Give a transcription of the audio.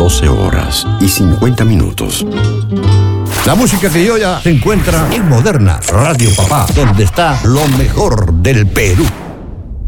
12 horas y 50 minutos. La música criolla se encuentra en Moderna Radio Papá, donde está lo mejor del Perú.